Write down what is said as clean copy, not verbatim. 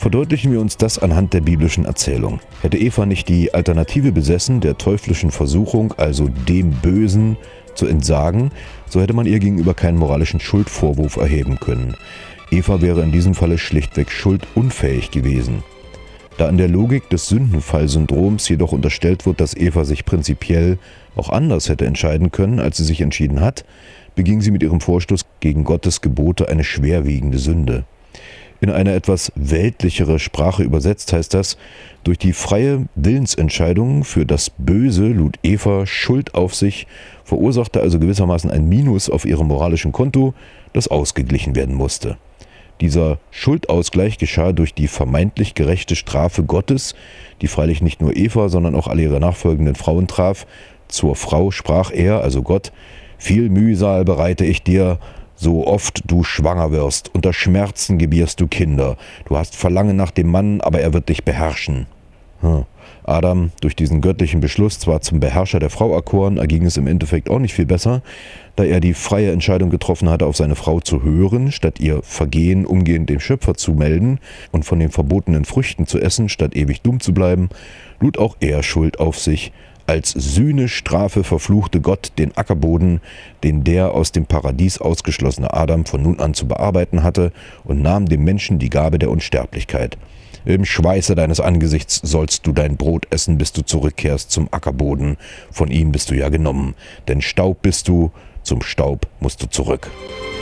Verdeutlichen wir uns das anhand der biblischen Erzählung. Hätte Eva nicht die Alternative besessen, der teuflischen Versuchung, also dem Bösen, zu entsagen, so hätte man ihr gegenüber keinen moralischen Schuldvorwurf erheben können. Eva wäre in diesem Falle schlichtweg schuldunfähig gewesen. Da in der Logik des Sündenfallsyndroms jedoch unterstellt wird, dass Eva sich prinzipiell auch anders hätte entscheiden können, als sie sich entschieden hat, beging sie mit ihrem Vorstoß gegen Gottes Gebote eine schwerwiegende Sünde. In eine etwas weltlichere Sprache übersetzt heißt das: Durch die freie Willensentscheidung für das Böse lud Eva Schuld auf sich, verursachte also gewissermaßen ein Minus auf ihrem moralischen Konto, das ausgeglichen werden musste. Dieser Schuldausgleich geschah durch die vermeintlich gerechte Strafe Gottes, die freilich nicht nur Eva, sondern auch alle ihre nachfolgenden Frauen traf. Zur Frau sprach er, also Gott: Viel Mühsal bereite ich dir, so oft du schwanger wirst, unter Schmerzen gebierst du Kinder. Du hast Verlangen nach dem Mann, aber er wird dich beherrschen. Adam, durch diesen göttlichen Beschluss zwar zum Beherrscher der Frau erkoren, erging es im Endeffekt auch nicht viel besser, da er die freie Entscheidung getroffen hatte, auf seine Frau zu hören, statt ihr Vergehen umgehend dem Schöpfer zu melden und von den verbotenen Früchten zu essen, statt ewig dumm zu bleiben, lud auch er Schuld auf sich. Als Sühnestrafe verfluchte Gott den Ackerboden, den der aus dem Paradies ausgeschlossene Adam von nun an zu bearbeiten hatte, und nahm dem Menschen die Gabe der Unsterblichkeit. Im Schweiße deines Angesichts sollst du dein Brot essen, bis du zurückkehrst zum Ackerboden. Von ihm bist du ja genommen, denn Staub bist du, zum Staub musst du zurück.